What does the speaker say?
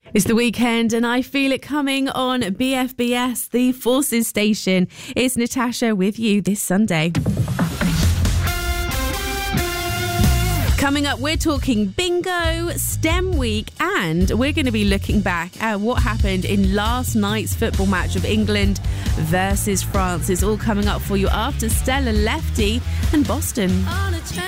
It's the weekend and I feel it coming on BFBS, the Forces station. It's Natasha with you this Sunday. Coming up, we're talking bingo, STEM week, and we're going to be looking back at what happened in last night's football match of England versus France. It's all coming up for you after Stella Lefty and Boston.